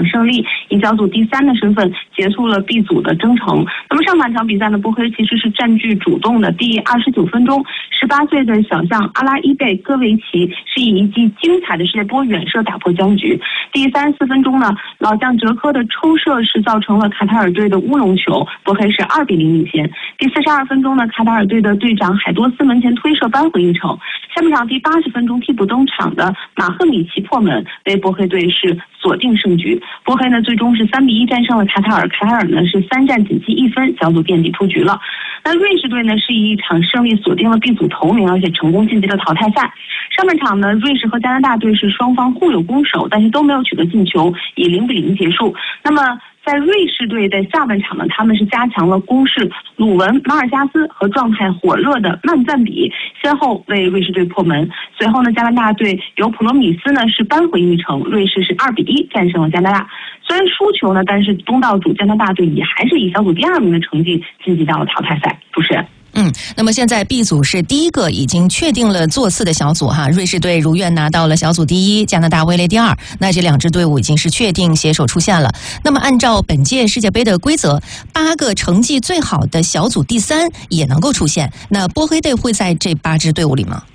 场胜利，以小组第3的身份结束了 B 组的征程。那么上半场比赛呢，波黑其实是占据主动的。第29分钟，18岁的小将阿拉伊贝戈维奇是以一记精彩的世界波远射打破僵局。第34分钟呢，老将哲科的抽射是造成了卡塔尔队的乌龙球，波黑是2比0领先。第42分钟呢，卡塔尔队的队长海多斯门前推射扳回一城。下半场第80分钟替补登场的马赫米奇破门，为波黑队是锁定胜局。波黑呢最终是3比1战胜了卡塔尔，卡塔尔呢是3战仅计1分，小组垫底出局了。那瑞士队呢是以一场胜利锁定了 B 组头名，而且成功晋级了淘汰赛。上半场呢，瑞士和加拿大队是双方互有攻守，但是都没有取得进球，以0比0结束。那么在瑞士队的下半场呢，他们是加强了攻势，鲁文、马尔加斯和状态火热的曼赞比先后为瑞士队破门。随后呢，加拿大队由普罗米斯呢是扳回一城，瑞士是2比1战胜了加拿大。虽然输球呢，但是东道主加拿大队也还是以小组第2名的成绩晋级到了淘汰赛。主持人。 那么现在 B 组是第一个已经确定了座次的小组哈，瑞士队如愿拿到了小组第1，加拿大位列第2，那这2支队伍已经是确定携手出线了。那么按照本届世界杯的规则，8个成绩最好的小组第3也能够出线，那波黑队会在这8支队伍里吗？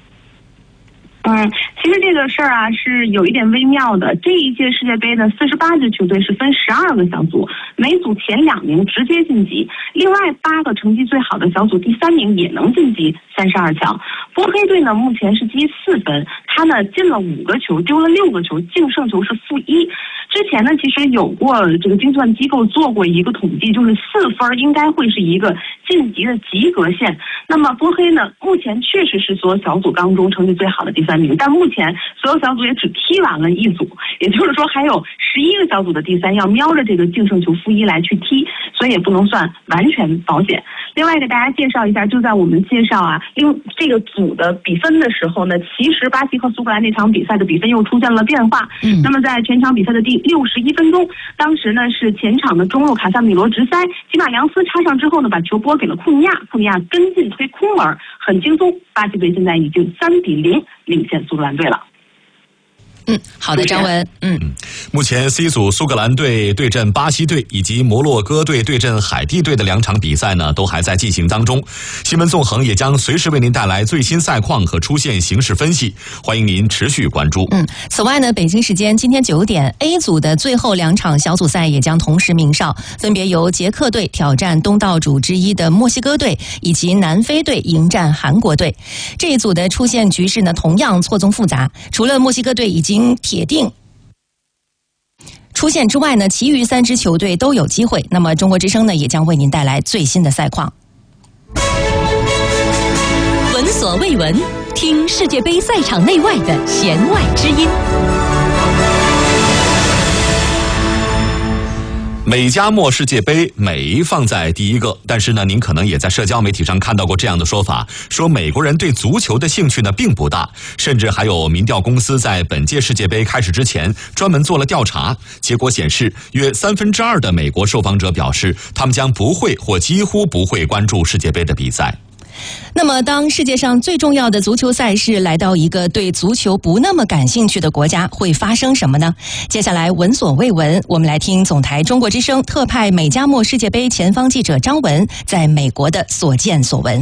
其实这个事儿啊是有一点微妙的。这一届世界杯的48支球队是分12个小组，每组前2名直接晋级，另外8个成绩最好的小组第3名也能晋级32强。波黑队呢目前是积4分，他呢进了5个球，丢了6个球，净胜球是-1。之前呢其实有过这个精算机构做过一个统计，就是4分应该会是一个晋级的及格线。那么波黑呢目前确实是所有小组当中成绩最好的第3名，但目前所有小组也只踢完了1组，也就是说还有11个小组的第3要瞄着这个净胜球-1来去踢，所以也不能算完全保险。另外给大家介绍一下，就在我们介绍这个组的比分的时候呢，其实巴西和苏格兰那场比赛的比分又出现了变化。那么在全场比赛的第61分钟，当时呢是前场的中路卡萨米罗直塞，吉马良斯插上之后呢，把球拨给了库尼亚，库尼亚跟进推空门，很轻松。巴西队现在已经3比0领先苏格兰队了。 好的，张文。 目前 C 组苏格兰队对阵巴西队以及摩洛哥队对阵海地队的2场比赛呢，都还在进行当中。新闻纵横也将随时为您带来最新赛况和出线形势分析，欢迎您持续关注。 此外呢，北京时间今天9点 ，A 组的最后2场小组赛也将同时鸣哨，分别由捷克队挑战东道主之一的墨西哥队，以及南非队迎战韩国队。这一组的出线局势呢，同样错综复杂，除了墨西哥队已经铁定出线之外呢，其余3支球队都有机会。那么中国之声呢，也将为您带来最新的赛况。 闻所未闻，听世界杯赛场内外的弦外之音。 美加墨世界杯，美放在第1个，但是呢，您可能也在社交媒体上看到过这样的说法，说美国人对足球的兴趣呢并不大，甚至还有民调公司在本届世界杯开始之前专门做了调查，结果显示，约2/3的美国受访者表示，他们将不会或几乎不会关注世界杯的比赛。 那么当世界上最重要的足球赛事来到一个对足球不那么感兴趣的国家，会发生什么呢？接下来闻所未闻，我们来听总台中国之声特派美加墨世界杯前方记者张文在美国的所见所闻。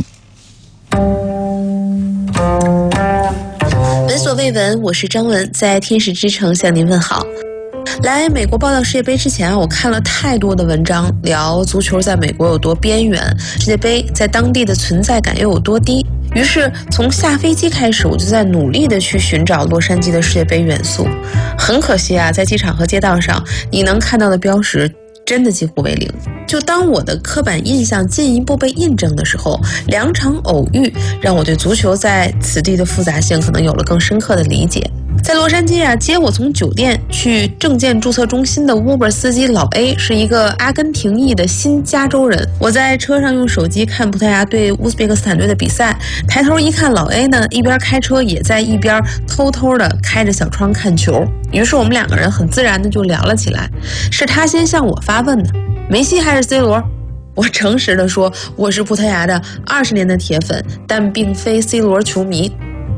闻所未闻，我是张文，在天使之城向您问好。来美国报道世界杯之前，我看了太多的文章，聊足球在美国有多边缘，世界杯在当地的存在感又有多低。于是从下飞机开始，我就在努力的去寻找洛杉矶的世界杯元素。很可惜啊，在机场和街道上，你能看到的标识真的几乎为零。就当我的刻板印象进一步被印证的时候，2场偶遇让我对足球在此地的复杂性可能有了更深刻的理解。在洛杉矶啊，接我从酒店去证件注册中心的 Uber 司机老 A 是一个阿根廷裔的新加州人。我在车上用手机看葡萄牙对乌兹别克斯坦队的比赛，抬头一看，老 A 呢一边开车也在一边偷偷的开着小窗看球。于是我们2个人很自然的就聊了起来。是他先向我发问的，梅西还是 C 罗？我诚实的说，我是葡萄牙的20年的铁粉，但并非 C 罗球迷。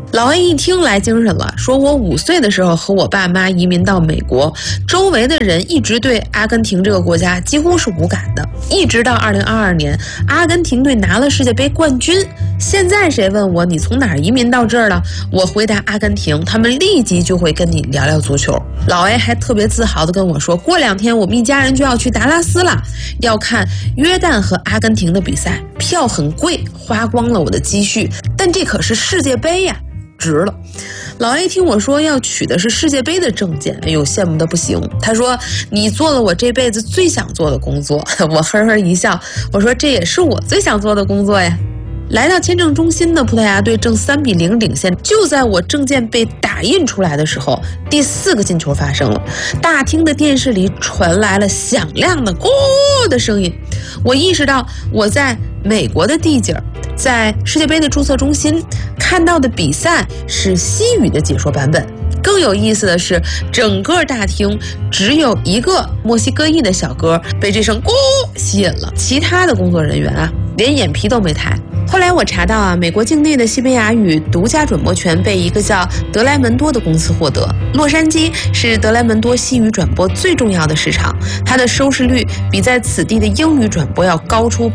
老 A 一听来精神了，说我5岁的时候和我爸妈移民到美国，周围的人一直对阿根廷这个国家几乎是无感的，一直到2022年阿根廷队拿了世界杯冠军。现在谁问我你从哪儿移民到这儿了，我回答阿根廷，他们立即就会跟你聊聊足球。老 A 还特别自豪地跟我说，过2天我们一家人就要去达拉斯了，要看约旦和阿根廷的比赛，票很贵，花光了我的积蓄，但这可是世界杯呀，值了。老 A 听我说要取的是世界杯的证件，哎呦，羡慕的不行。他说你做了我这辈子最想做的工作。我呵呵一笑，我说这也是我最想做的工作呀。来到签证中心的葡萄牙队正3-0领先，就在我证件被打印出来的时候，第4个进球发生了。大厅的电视里传来了响亮的“咕”的声音，我意识到我在美国的地界儿，在世界杯的注册中心看到的比赛是西语的解说版本。更有意思的是，整个大厅只有一个墨西哥裔的小哥被这声“咕”吸引了，其他的工作人员连眼皮都没抬。后来我查到美国境内的西班牙语独家转播权被一个叫德莱门多的公司获得。洛杉矶是德莱门多西语转播最重要的市场，它的收视率比在此地的英语转播要高出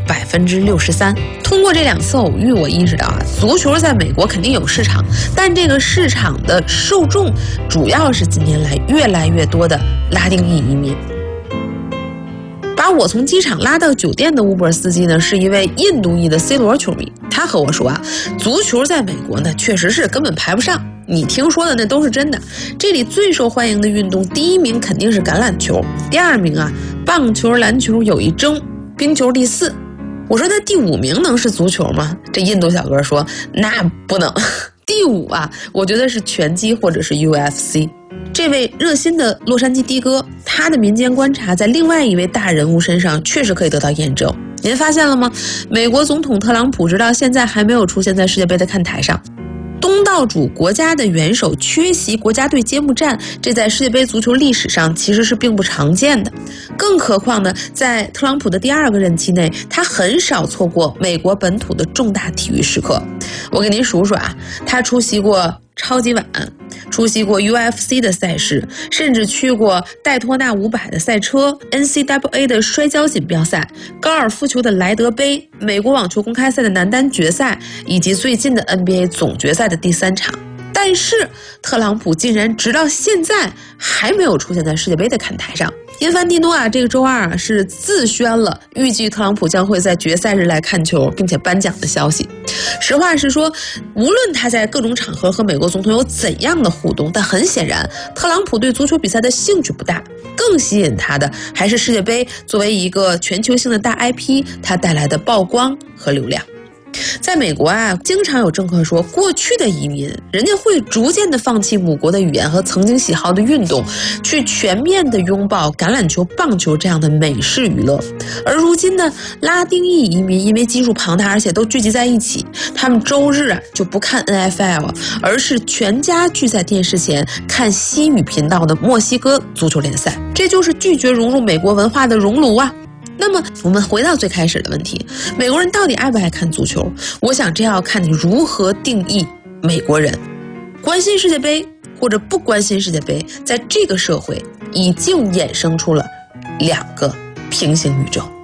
63%。通过这2次偶遇，我意识到足球在美国肯定有市场，但这个市场的受众主要是近年来越来越多的拉丁裔移民。把我从机场拉到酒店的 Uber 司机呢，是一位印度裔的 C 罗球迷。他和我说足球在美国呢确实是根本排不上，你听说的那都是真的。这里最受欢迎的运动，第1名肯定是橄榄球，第2名棒球、篮球有一争，冰球第4。我说那第5名能是足球吗？这印度小哥说那不能。第5我觉得是拳击或者是 UFC。这位热心的洛杉矶的哥，他的民间观察在另外一位大人物身上确实可以得到验证。您发现了吗？美国总统特朗普直到现在还没有出现在世界杯的看台上。东道主国家的元首缺席国家队揭幕战，这在世界杯足球历史上其实是并不常见的。更何况呢，在特朗普的第2个任期内，他很少错过美国本土的重大体育时刻。我给您数数他出席过超级碗，出席过 UFC 的赛事，甚至去过戴托纳500的赛车， NCAA 的摔跤锦标赛，高尔夫球的莱德杯，美国网球公开赛的男单决赛，以及最近的 NBA 总决赛的第3场。但是特朗普竟然直到现在还没有出现在世界杯的看台上。因凡蒂诺这个周2是自宣了预计特朗普将会在决赛日来看球并且颁奖的消息。实话实说，无论他在各种场合和美国总统有怎样的互动，但很显然特朗普对足球比赛的兴趣不大，更吸引他的还是世界杯作为一个全球性的大 IP 它带来的曝光和流量。在美国经常有政客说，过去的移民人家会逐渐的放弃母国的语言和曾经喜好的运动，去全面的拥抱橄榄球、棒球这样的美式娱乐。而如今呢，拉丁裔移民因为基数庞大，而且都聚集在一起，他们周日就不看 NFL， 而是全家聚在电视前看西语频道的墨西哥足球联赛。这就是拒绝融入美国文化的熔炉那么我们回到最开始的问题，美国人到底爱不爱看足球？我想这要看你如何定义美国人。关心世界杯或者不关心世界杯，在这个社会已经衍生出了2个平行宇宙。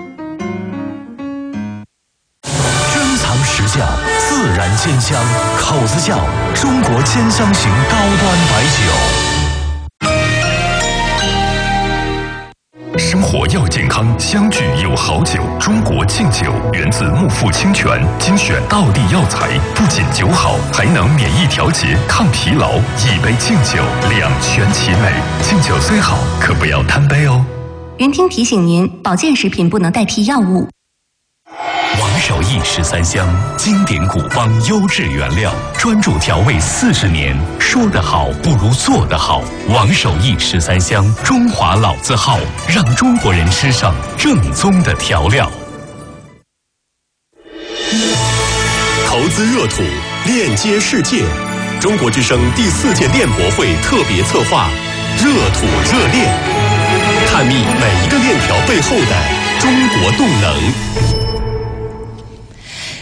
珍藏实窖，自然煎香，口子窖，中国煎香型高端白酒。生活要健康，相聚有好酒。中国敬酒源自木富清泉，精选道地药材，不仅酒好，还能免疫调节、抗疲劳。一杯敬酒，两全其美。敬酒虽好，可不要贪杯哦。 云听提醒您，保健食品不能代替药物。 王守义13香，经典古方，优质原料，专注调味40年。说得好不如做得好。王守义13香，中华老字号，让中国人吃上正宗的调料。 投资热土，链接世界。中国之声第4届链博会特别策划，热土热链，探秘每一个链条背后的中国动能。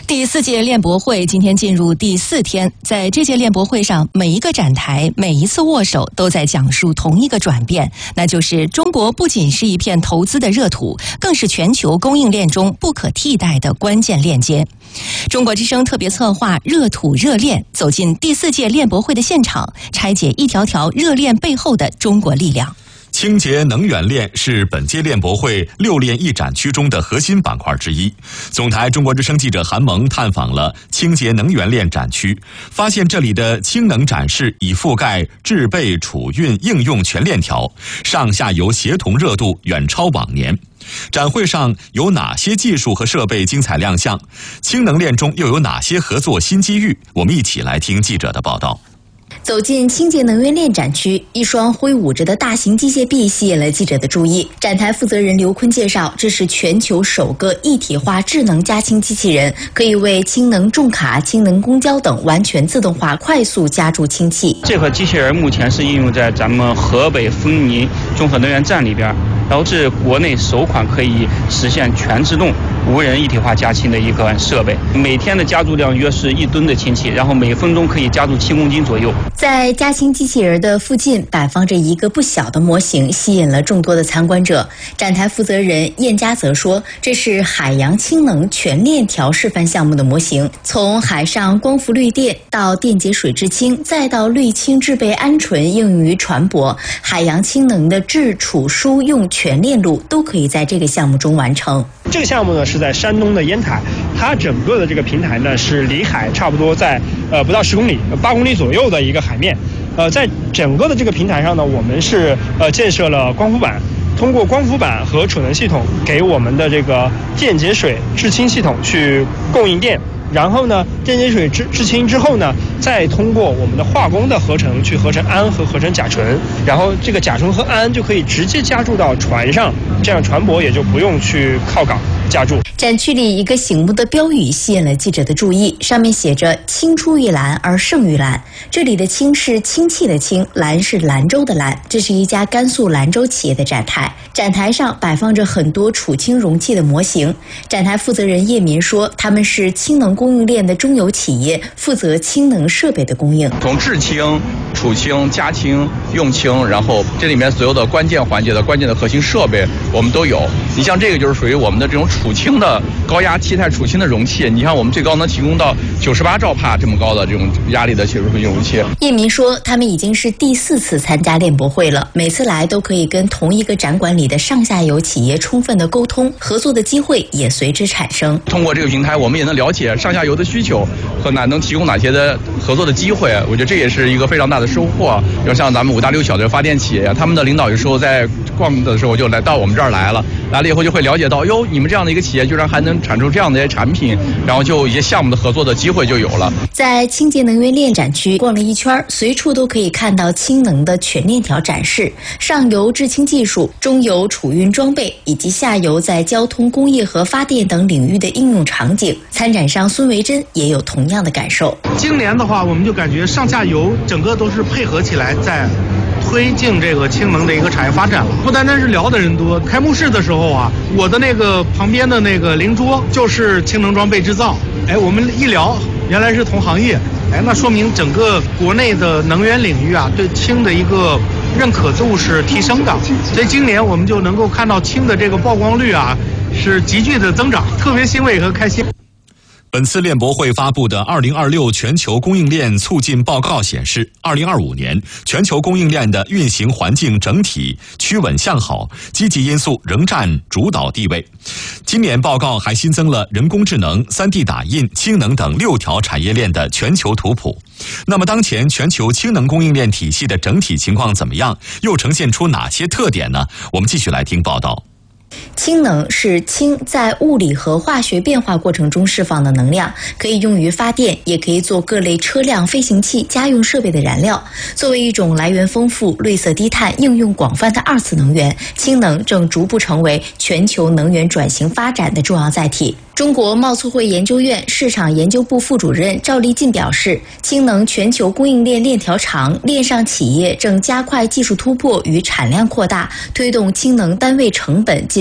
第4届链博会今天进入第4天，在这届链博会上，每一个展台、每一次握手都在讲述同一个转变，那就是中国不仅是一片投资的热土，更是全球供应链中不可替代的关键链接。中国之声特别策划热土热链，走进第4届链博会的现场，拆解一条条热链背后的中国力量。 清洁能源链是本届链博会6链一展区中的核心板块之一。总台中国之声记者韩萌探访了清洁能源链展区，发现这里的氢能展示已覆盖制备、储运、应用全链条，上下游协同热度远超往年。展会上有哪些技术和设备精彩亮相？氢能链中又有哪些合作新机遇？我们一起来听记者的报道。 走进清洁能源链展区，一双挥舞着的大型机械臂吸引了记者的注意。展台负责人刘坤介绍，这是全球首个一体化智能加氢机器人，可以为氢能重卡、氢能公交等完全自动化快速加注氢气。 这款机器人目前是应用在咱们河北丰泥综合能源站里边，然后是国内首款可以实现全自动无人一体化加氢的一个设备。每天的加注量约是1吨的氢气，然后每分钟可以加注7公斤左右。 在加氢机器人的附近摆放着一个不小的模型，吸引了众多的参观者。展台负责人燕佳则说，这是海洋氢能全链条示范项目的模型，从海上光伏绿电到电解水制氢，再到滤氢制备鹌鹑应用于船舶，海洋氢能的制储输用全链路都可以在这个项目中完成。 这个项目呢是在山东的烟台，它整个的这个平台呢是离海差不多在不到10公里、8公里左右的一个海面。在整个的这个平台上呢，我们是建设了光伏板，通过光伏板和储能系统给我们的这个电解水制氢系统去供应电。然后呢，电解水制氢之后呢，再通过我们的化工的合成去合成氨和合成甲醇，然后这个甲醇和氨就可以直接加注到船上，这样船舶也就不用去靠港加注。 展区里一个醒目的标语吸引了记者的注意，上面写着“青出于蓝而胜于蓝”。这里的氢是氢气的氢，蓝是兰州的蓝。这是一家甘肃兰州企业的展台，展台上摆放着很多储氢容器的模型。展台负责人叶民说，他们是氢能供应链的中游企业，负责氢能设备的供应， 从制氢、储氢、加氢、用氢，然后这里面所有的关键环节的关键的核心设备我们都有。你像这个就是属于我们的这种储氢的高压气态储氢的容器，你看我们最高能提供到98兆帕这么高的这种压力的切入储氢容器。 叶民说，他们已经是第4次参加链博会了，每次来都可以跟同一个展馆里的上下游企业充分的沟通，合作的机会也随之产生。 通过这个平台，我们也能了解上下游的需求和能提供哪些的合作的机会。我觉得这也是一个非常大的收获。比如像咱们5大6小的发电企业，他们的领导有时候在逛的时候就来到我们这儿来了以后就会了解到，哟，你们这样的一个企业居然还能产出这样的一些产品，然后就一些项目的合作的机会就有了。 在清洁能源链展区逛了一圈，随处都可以看到氢能的全链条展示，上游制氢技术、中游储运装备以及下游在交通、工业和发电等领域的应用场景。参展商孙维珍也有同样的感受。 今年的话，我们就感觉上下游整个都是配合起来在推进这个氢能的一个产业发展了。不单单是聊的人多，开幕式的时候啊，我的那个旁边的那个邻桌就是氢能装备制造。我们一聊，原来是同行业。那说明整个国内的能源领域啊，对氢的一个认可度是提升的。所以今年我们就能够看到氢的这个曝光率啊是急剧的增长，特别欣慰和开心。 本次链博会发布的2026全球供应链促进报告显示，2025年全球供应链的运行环境整体趋稳向好，积极因素仍占主导地位。今年报告还新增了人工智能、3D 打印、氢能等6条产业链的全球图谱。那么当前全球氢能供应链体系的整体情况怎么样？又呈现出哪些特点呢？我们继续来听报道。 氢能是氢在物理和化学变化过程中释放的能量，可以用于发电，也可以做各类车辆、飞行器、家用设备的燃料。作为一种来源丰富、绿色低碳、应用广泛的2次能源，氢能正逐步成为全球能源转型发展的重要载体。中国贸促会研究院市场研究部副主任赵立进表示，氢能全球供应链链条长，链上企业正加快技术突破与产量扩大，推动氢能单位成本进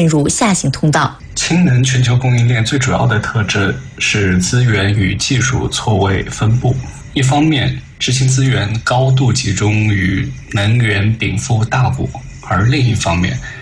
进入下行通道。 氢能全球供应链最主要的特征是资源与技术错位分布。一方面，制氢资源高度集中于能源禀赋大国，而另一方面，